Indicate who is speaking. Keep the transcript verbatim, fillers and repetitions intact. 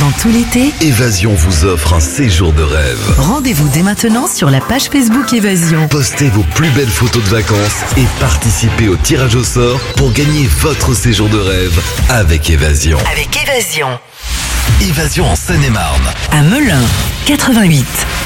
Speaker 1: Pendant tout l'été,
Speaker 2: Évasion vous offre un séjour de rêve.
Speaker 1: rendez-vous dès maintenant sur la page Facebook Évasion.
Speaker 2: Postez vos plus belles photos de vacances et participez au tirage au sort pour gagner votre séjour de rêve avec Évasion.
Speaker 1: Avec Évasion.
Speaker 2: Évasion en Seine-et-Marne.
Speaker 1: À Melun, quatre-vingt-huit.